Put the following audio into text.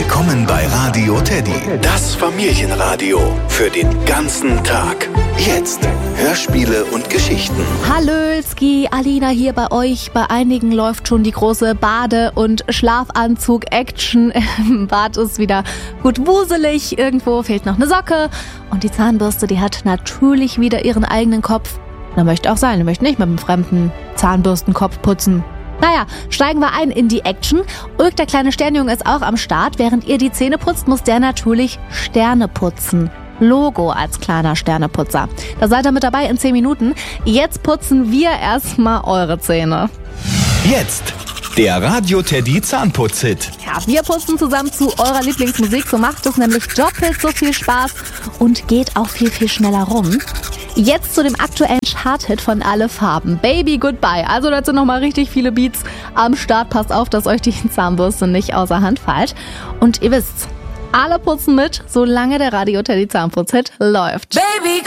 Willkommen bei Radio Teddy, das Familienradio für den ganzen Tag. Jetzt Hörspiele und Geschichten. Hallöski, Alina hier bei euch. Bei einigen läuft schon die große Bade- und Schlafanzug-Action. Im Bad ist wieder gut wuselig. Irgendwo fehlt noch eine Socke. Und die Zahnbürste, die hat natürlich wieder ihren eigenen Kopf. Da möchte auch sein, möchte nicht mit einem fremden Zahnbürstenkopf putzen. Naja, steigen wir ein in die Action. Ulk, der kleine Sternjunge, ist auch am Start. Während ihr die Zähne putzt, muss der natürlich Sterne putzen. Logo als kleiner Sterneputzer. Da seid ihr mit dabei in 10 Minuten. Jetzt putzen wir erstmal eure Zähne. Jetzt der Radio Teddy Zahnputz-Hit. Ja, wir putzen zusammen zu eurer Lieblingsmusik. So macht es nämlich doppelt so viel Spaß und geht auch viel, viel schneller rum. Jetzt zu dem aktuellen Chart-Hit von Alle Farben. Baby Goodbye. Also da sind nochmal richtig viele Beats am Start. Passt auf, dass euch die Zahnbürste nicht außer Hand fällt. Und ihr wisst, alle putzen mit, solange der Radio Teddy Zahnputz-Hit läuft. Baby